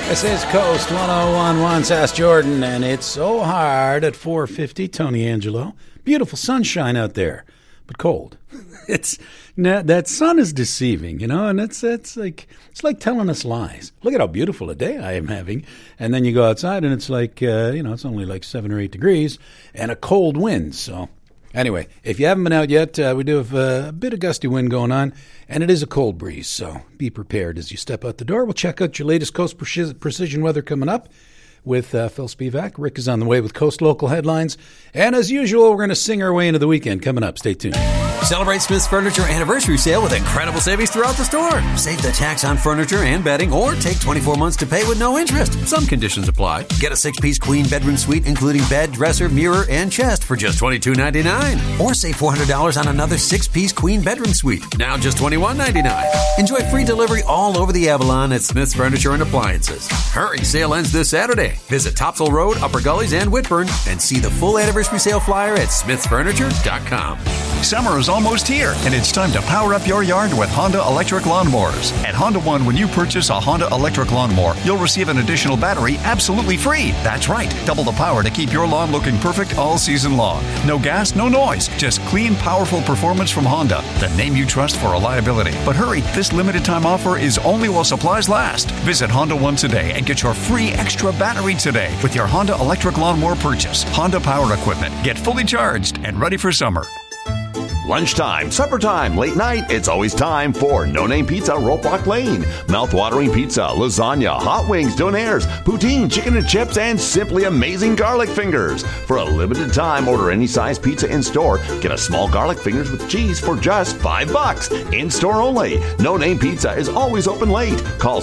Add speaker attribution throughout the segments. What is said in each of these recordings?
Speaker 1: This is Coast 101.1 Sask Jordan, and it's so hard at 4:50. Tony Angelo. Beautiful sunshine out there, but cold. That sun is deceiving, and it's like telling us lies. Look at how beautiful a day I am having, and then you go outside and it's like it's only like 7 or 8 degrees and a cold wind. So anyway, if you haven't been out yet, we do have a bit of gusty wind going on, and it is a cold breeze. So be prepared as you step out the door. We'll check out your latest Coast Precision weather coming up with Phil Spivak. Rick is on the way with Coast Local Headlines. And as usual, we're going to sing our way into the weekend coming up. Stay tuned.
Speaker 2: Celebrate Smith's Furniture Anniversary Sale with incredible savings throughout the store. Save the tax on furniture and bedding, or take 24 months to pay with no interest. Some conditions apply. Get a 6-piece queen bedroom suite, including bed, dresser, mirror, and chest for just $22.99. Or save $400 on another 6-piece queen bedroom suite, now just $21.99. Enjoy free delivery all over the Avalon at Smith's Furniture and Appliances. Hurry, sale ends this Saturday. Visit Topsail Road, Upper Gullies, and Whitburn, and see the full anniversary sale flyer at smithsfurniture.com.
Speaker 3: Summer is almost here, and it's time to power up your yard with Honda electric lawnmowers. At Honda One, when you purchase a Honda electric lawnmower, you'll receive an additional battery absolutely free. That's right, double the power to keep your lawn looking perfect all season long. No gas, no noise, just clean, powerful performance from Honda, the name you trust for reliability. But hurry, this limited time offer is only while supplies last. Visit Honda One today and get your free extra battery today with your Honda electric lawnmower purchase. Honda power equipment. Get fully charged and ready for summer.
Speaker 4: Lunchtime, supper time, late night, it's always time for No Name Pizza, Rope Walk Lane. Mouth-watering pizza, lasagna, hot wings, donaires, poutine, chicken and chips, and simply amazing garlic fingers. For a limited time, order any size pizza in-store. Get a small garlic fingers with cheese for just $5. In-store only. No Name Pizza is always open late. Call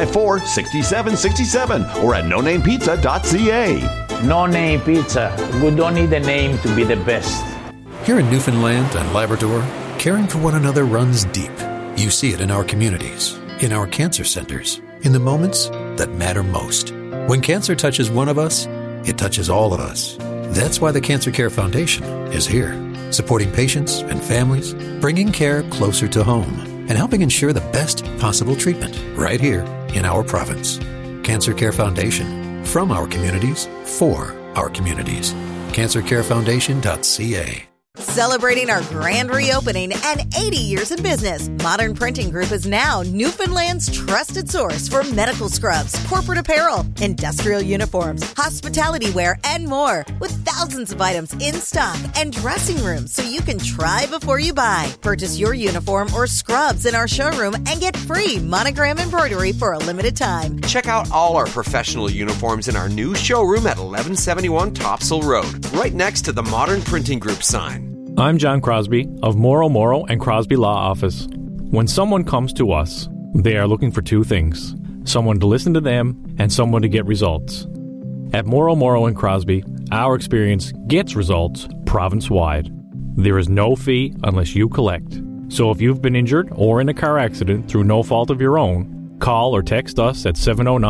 Speaker 4: 754-6767 or at nonamepizza.ca.
Speaker 5: No Name Pizza. We don't need a name to be the best.
Speaker 2: Here in Newfoundland and Labrador, caring for one another runs deep. You see it in our communities, in our cancer centers, in the moments that matter most. When cancer touches one of us, it touches all of us. That's why the Cancer Care Foundation is here, supporting patients and families, bringing care closer to home, and helping ensure the best possible treatment right here in our province. Cancer Care Foundation, from our communities, for our communities. CancerCareFoundation.ca.
Speaker 6: Celebrating our grand reopening and 80 years in business, Modern Printing Group is now Newfoundland's trusted source for medical scrubs, corporate apparel, industrial uniforms, hospitality wear, and more. With thousands of items in stock and dressing rooms so you can try before you buy. Purchase your uniform or scrubs in our showroom and get free monogram embroidery for a limited time.
Speaker 7: Check out all our professional uniforms in our new showroom at 1171 Topsail Road, right next to the Modern Printing Group sign.
Speaker 8: I'm John Crosby of Morrow and Crosby Law Office. When someone comes to us, they are looking for two things: someone to listen to them and someone to get results. At Morrow and Crosby, our experience gets results province-wide. There is no fee unless you collect. So if you've been injured or in a car accident through no fault of your own, call or text us at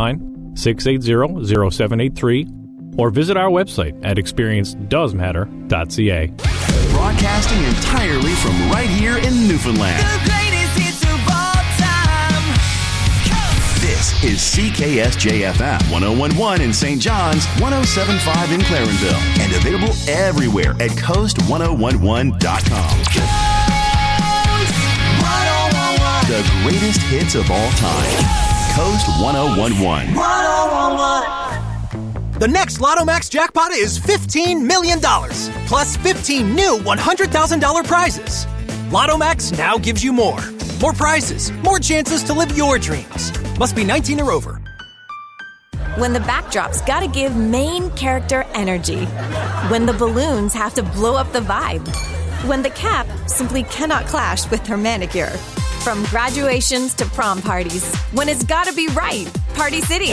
Speaker 8: 709-680-0783 or visit our website at experiencedoesmatter.ca.
Speaker 9: Broadcasting entirely from right here in Newfoundland.
Speaker 10: The greatest hits of all time.
Speaker 9: This is CKSJ-FM 101.1 in St. John's, 107.5 in Clarenville, and available everywhere at coast1011.com.
Speaker 10: Coast 1011.
Speaker 9: The greatest hits of all time. Coast 1011.
Speaker 10: 1011.
Speaker 11: The next Lotto Max jackpot is $15 million, plus 15 new $100,000 prizes. Lotto Max now gives you more. More prizes, more chances to live your dreams. Must be 19 or over.
Speaker 12: When the backdrop's gotta give main character energy. When the balloons have to blow up the vibe. When the cap simply cannot clash with her manicure. From graduations to prom parties. When it's gotta be right. Party City.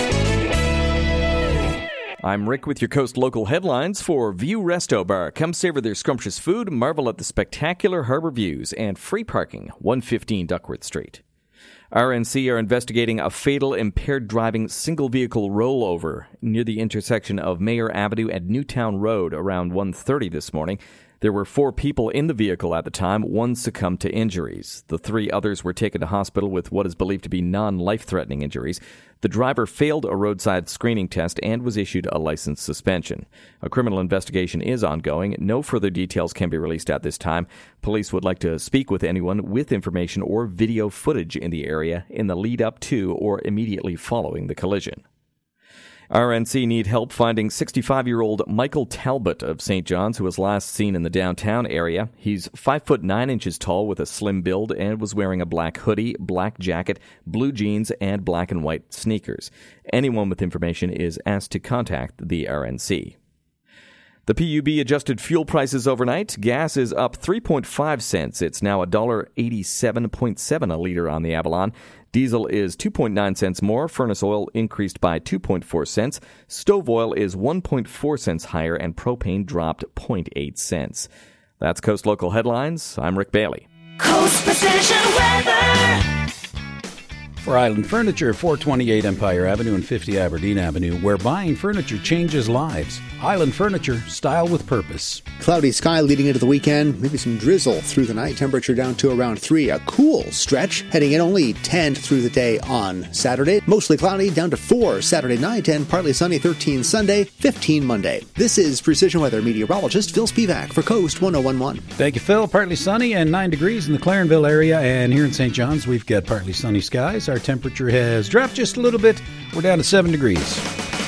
Speaker 13: I'm Rick with your Coast Local Headlines for View Resto Bar. Come savor their scrumptious food, marvel at the spectacular harbor views, and free parking, 115 Duckworth Street. RNC are investigating a fatal impaired driving single-vehicle rollover near the intersection of Mayor Avenue and Newtown Road around 1:30 this morning. There were 4 people in the vehicle at the time. 1 succumbed to injuries. The 3 others were taken to hospital with what is believed to be non-life-threatening injuries. The driver failed a roadside screening test and was issued a license suspension. A criminal investigation is ongoing. No further details can be released at this time. Police would like to speak with anyone with information or video footage in the area in the lead up to or immediately following the collision. RNC need help finding 65-year-old Michael Talbot of St. John's, who was last seen in the downtown area. He's 5 foot 9 inches tall with a slim build and was wearing a black hoodie, black jacket, blue jeans, and black and white sneakers. Anyone with information is asked to contact the RNC. The PUB adjusted fuel prices overnight. Gas is up 3.5 cents. It's now $1.87.7 a liter on the Avalon. Diesel is 2.9 cents more. Furnace oil increased by 2.4 cents. Stove oil is 1.4 cents higher, and propane dropped 0.8 cents. That's Coast Local Headlines. I'm Rick Bailey.
Speaker 10: Coast Precision Weather.
Speaker 1: For Island Furniture, 428 Empire Avenue and 50 Aberdeen Avenue, where buying furniture changes lives. Island Furniture, style with purpose.
Speaker 14: Cloudy sky leading into the weekend, maybe some drizzle through the night, temperature down to around 3. A cool stretch, heading in only 10 through the day on Saturday. Mostly cloudy, down to 4 Saturday night, and partly sunny 13 Sunday, 15 Monday. This is Precision Weather meteorologist Phil Spivak for Coast 1011.
Speaker 1: Thank you, Phil. Partly sunny and 9 degrees in the Clarenville area, and here in St. John's, we've got partly sunny skies. Our temperature has dropped just a little bit. We're down to 7 degrees.